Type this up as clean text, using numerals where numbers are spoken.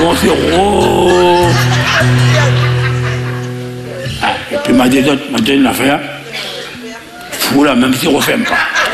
commencé. Oh. Ah, et puis m'a dit l'affaire, fou là, même si on ne refait pas.